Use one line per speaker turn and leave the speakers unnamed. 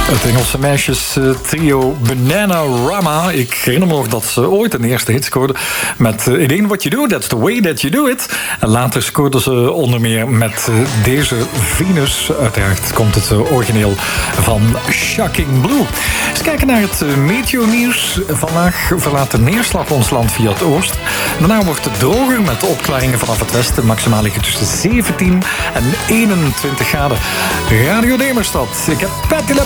Het Engelse meisjes-trio Bananarama. Ik herinner me nog dat ze ooit een eerste hit scoorden met It Ain't What You Do, That's The Way That You Do It. En later scoorden ze onder meer met deze Venus. Uiteraard komt het origineel van Shocking Blue. Eens kijken naar het meteonieuws. Vandaag verlaat de neerslag ons land via het oosten. Daarna wordt het droger met opklaringen vanaf het westen. Maximaal liggen tussen 17 en 21 graden. Radio Demerstad. Ik heb Patti LaBelle.